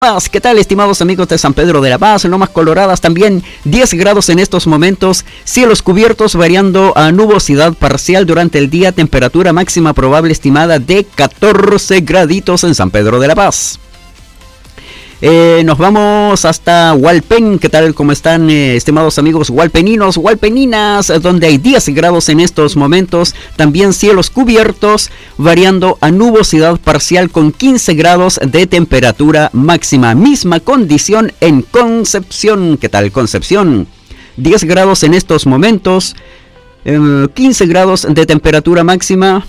Paz. ¿Qué tal, estimados amigos de San Pedro de la Paz? Lomas Coloradas también 10 grados en estos momentos, cielos cubiertos variando a nubosidad parcial durante el día, temperatura máxima probable estimada de 14 graditos en San Pedro de la Paz. Nos vamos hasta Hualpén. ¿Qué tal? ¿Cómo están, estimados amigos hualpeninos, hualpeninas? Donde hay 10 grados en estos momentos. También cielos cubiertos, variando a nubosidad parcial con 15 grados de temperatura máxima. Misma condición en Concepción. ¿Qué tal, Concepción? 10 grados en estos momentos. 15 grados de temperatura máxima.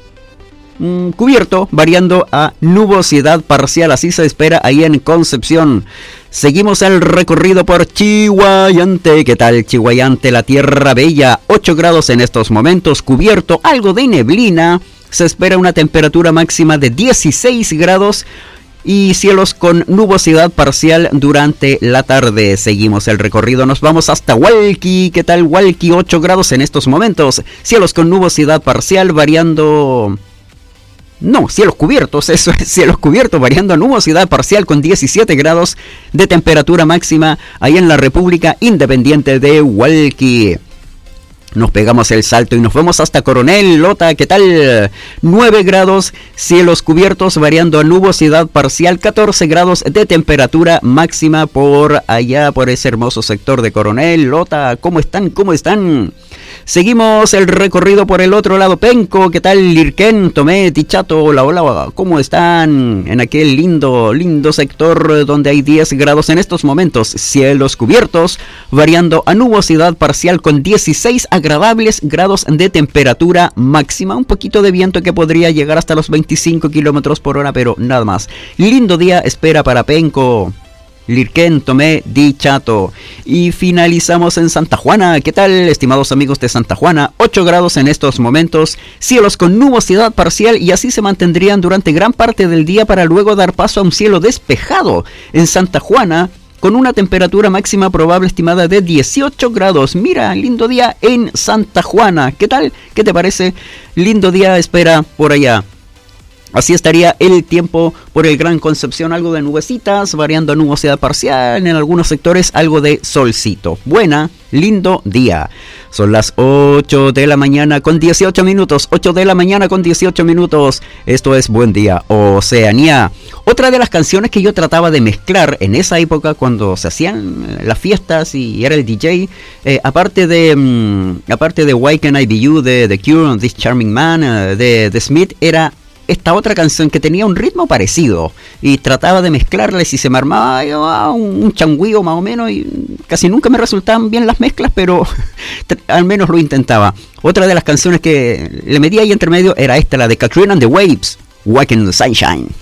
Cubierto, variando a nubosidad parcial, así se espera ahí en Concepción. Seguimos el recorrido por Chihuayante. ¿Qué tal, Chihuayante? La tierra bella, 8 grados en estos momentos, cubierto, algo de neblina. Se espera una temperatura máxima de 16 grados y cielos con nubosidad parcial durante la tarde. Seguimos el recorrido, nos vamos hasta Hualqui. ¿Qué tal, Hualqui? 8 grados en estos momentos, cielos con nubosidad parcial variando... No, cielos cubiertos, eso es, cielos cubiertos, variando a nubosidad parcial con 17 grados de temperatura máxima ahí en la República Independiente de Hualqui. Nos pegamos el salto y nos vamos hasta Coronel. Lota, ¿qué tal? 9 grados, cielos cubiertos, variando a nubosidad parcial, 14 grados de temperatura máxima por allá, por ese hermoso sector de Coronel. Lota, ¿cómo están? ¿Cómo están? Seguimos el recorrido por el otro lado. Penco, ¿qué tal? Lirquén, Tomé, Tichato, hola, hola, ¿cómo están? En aquel lindo sector donde hay 10 grados en estos momentos, cielos cubiertos, variando a nubosidad parcial con 16 agradables grados de temperatura máxima, un poquito de viento que podría llegar hasta los 25 kilómetros por hora, pero nada más. Lindo día espera para Penco, Lirquén, Tomé, Dichato. Y finalizamos en Santa Juana. ¿Qué tal, estimados amigos de Santa Juana? 8 grados en estos momentos, cielos con nubosidad parcial y así se mantendrían durante gran parte del día para luego dar paso a un cielo despejado en Santa Juana, con una temperatura máxima probable estimada de 18 grados. Mira, lindo día en Santa Juana. ¿Qué tal? ¿Qué te parece? Lindo día espera por allá. Así estaría el tiempo por el Gran Concepción, algo de nubecitas, variando a nubosidad parcial, en algunos sectores algo de solcito. Buena, lindo día. Son las 8 de la mañana con 18 minutos, 8 de la mañana con 18 minutos. Esto es Buen Día Oceanía. Otra de las canciones que yo trataba de mezclar en esa época cuando se hacían las fiestas y era el DJ, aparte de Why Can I Be You, de The Cure, This Charming Man, de The Smith, era esta otra canción que tenía un ritmo parecido y trataba de mezclarles y se me armaba un changüío más o menos y casi nunca me resultaban bien las mezclas, pero al menos lo intentaba. Otra de las canciones que le metía ahí entre medio era esta, la de Katrina and the Waves, Walking in the Sunshine.